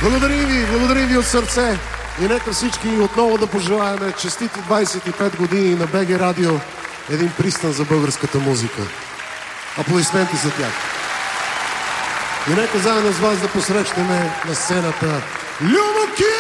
Благодарим ви от сърце. И нека всички отново да пожелаем честити 25 години на БГ Радио, един пристан за българската музика. Аплодисменти за тях. И нека заедно с вас да посрещнем на сцената Любо Киров!